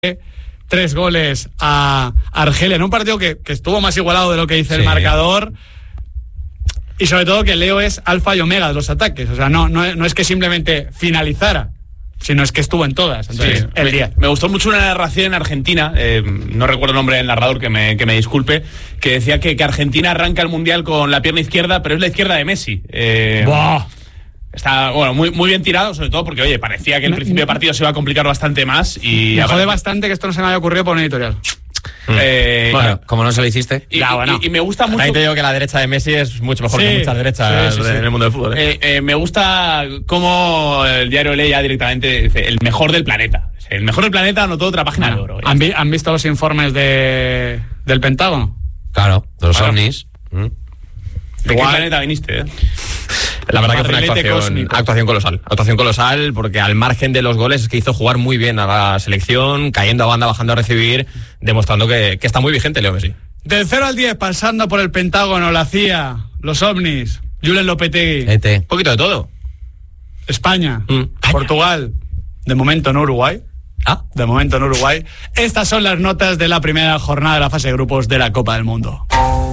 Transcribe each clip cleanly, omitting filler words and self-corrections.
3 goles a Argelia en un partido que estuvo más igualado de lo que dice el marcador, y sobre todo que Leo es alfa y omega de los ataques. O sea, no es que simplemente finalizara, sino es que estuvo en todas. Entonces, el 10. Me gustó mucho una narración en Argentina, no recuerdo el nombre del narrador, que me disculpe, que decía que Argentina arranca el Mundial con la pierna izquierda, pero es la izquierda de Messi. Está muy bien tirado, sobre todo porque, oye, parecía que el principio de partido se iba a complicar bastante más. Y me jode bastante que esto no se me haya ocurrido por un editorial. Bueno, como no se lo hiciste. Y me gusta mucho. Ahí te digo que la derecha de Messi es mucho mejor que muchas derechas en el mundo del fútbol. Me gusta cómo el diario lee ya directamente dice, el mejor del planeta. El mejor del planeta anotó otra página de oro. ¿Han visto los informes del Pentágono? Claro, de los ovnis. ¿De qué planeta viniste? La verdad que fue una actuación colosal, porque al margen de los goles es que hizo jugar muy bien a la selección, cayendo a banda, bajando a recibir, demostrando que está muy vigente Leo Messi. Del 0 al 10, pasando por el Pentágono, la CIA, los ovnis, Julen Lopetegui. Un poquito de todo. España, Portugal, de momento en Uruguay. De momento en Uruguay. Estas son las notas de la primera jornada de la fase de grupos de la Copa del Mundo.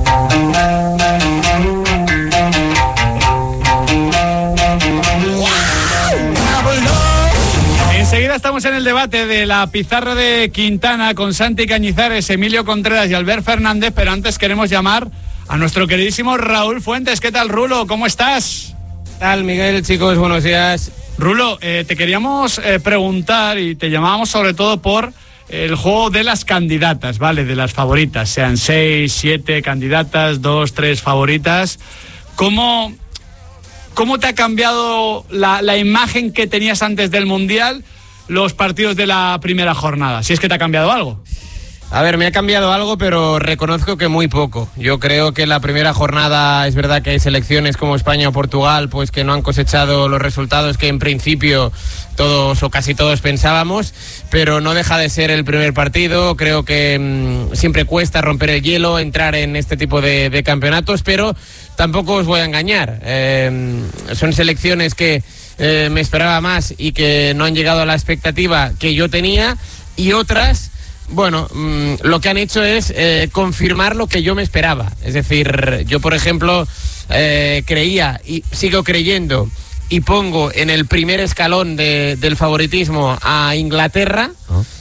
Enseguida estamos en el debate de la pizarra de Quintana con Santi Cañizares, Emilio Contreras y Albert Fernández, pero antes queremos llamar a nuestro queridísimo Raúl Fuentes. ¿Qué tal, Rulo? ¿Cómo estás? ¿Qué tal, Miguel? Chicos, buenos días. Rulo, te queríamos preguntar, y te llamábamos sobre todo por el juego de las candidatas, ¿vale? De las favoritas, sean 6, 7 candidatas, 2, 3 favoritas. ¿Cómo te ha cambiado la imagen que tenías antes del Mundial los partidos de la primera jornada? Si es que te ha cambiado algo. A ver, me ha cambiado algo, pero reconozco que muy poco. Yo creo que la primera jornada es verdad que hay selecciones como España o Portugal, pues que no han cosechado los resultados que en principio todos o casi todos pensábamos, pero no deja de ser el primer partido. Creo que siempre cuesta romper el hielo, entrar en este tipo de campeonatos, pero tampoco os voy a engañar. Son selecciones que me esperaba más y que no han llegado a la expectativa que yo tenía, y otras, bueno, lo que han hecho es confirmar lo que yo me esperaba. Es decir, yo, por ejemplo, creía y sigo creyendo y pongo en el primer escalón del favoritismo a Inglaterra.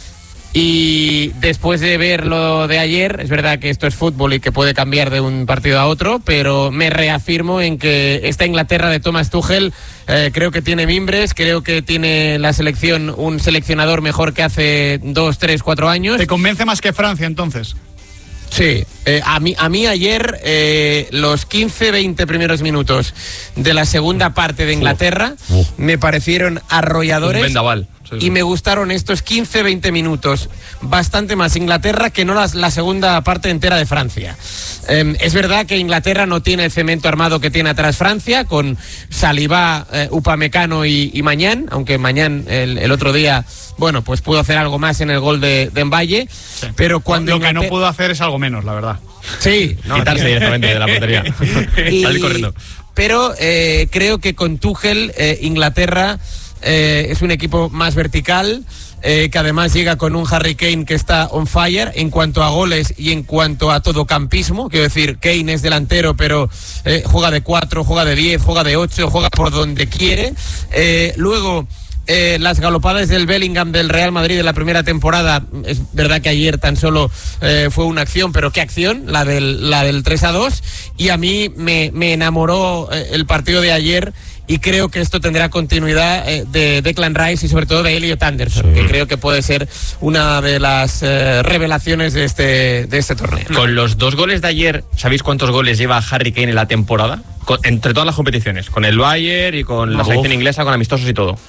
Y después de ver lo de ayer, es verdad que esto es fútbol y que puede cambiar de un partido a otro, pero me reafirmo en que esta Inglaterra de Thomas Tuchel creo que tiene mimbres, creo que tiene la selección un seleccionador mejor que hace 2, 3, 4 años. ¿Te convence más que Francia, entonces? Sí, a mí ayer los 15-20 primeros minutos de la segunda parte de Inglaterra me parecieron arrolladores. Un vendaval. Y me gustaron estos 15-20 minutos bastante más Inglaterra que no la segunda parte entera de Francia. Es verdad que Inglaterra no tiene el cemento armado que tiene atrás Francia, con Saliba, Upamecano y Mañán, aunque Mañán el otro día, bueno, pues pudo hacer algo más en el gol de Mbaye, sí. Pero cuando lo que no pudo hacer es algo menos, la verdad. Sí, quitarse directamente de la portería. Salir corriendo. Pero creo que con Tuchel Inglaterra es un equipo más vertical, que además llega con un Harry Kane que está on fire en cuanto a goles y en cuanto a todo campismo. Quiero decir, Kane es delantero, pero juega de 4, juega de 10, juega de 8, juega por donde quiere. Luego, las galopadas del Bellingham del Real Madrid de la primera temporada, es verdad que ayer tan solo fue una acción, pero qué acción, la del 3-2, y a mí me enamoró el partido de ayer. Y creo que esto tendrá continuidad de Declan Rice y sobre todo de Elliot Anderson, que creo que puede ser una de las revelaciones de este torneo. Con los 2 goles de ayer, ¿sabéis cuántos goles lleva Harry Kane en la temporada? Entre todas las competiciones, con el Bayern y con la selección inglesa, con amistosos y todo.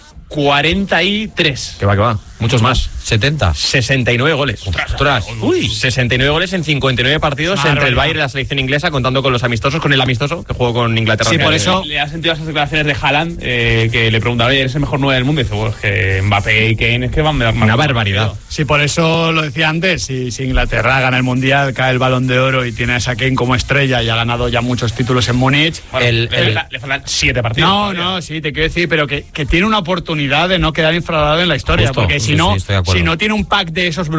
43. Que va. Muchos más. 70. 69 goles. Ostras. Uy, 69 goles en 59 partidos entre el Bayern y la selección inglesa, contando con los amistosos, con el amistoso que jugó con Inglaterra. Sí, por eso le ha sentido esas declaraciones de Haaland, que le preguntaba, oye, ¿eres el mejor 9 del mundo? Y dice, pues que Mbappé y Kane es que van a una barbaridad. Sí, por eso lo decía antes, si Inglaterra gana el Mundial, cae el Balón de Oro y tiene a Kane como estrella y ha ganado ya muchos títulos en Múnich. Bueno, le faltan 7 partidos. No, sí, te quiero decir, pero que tiene una oportunidad de no quedar infravalorado en la historia, porque si no tiene un pack de esos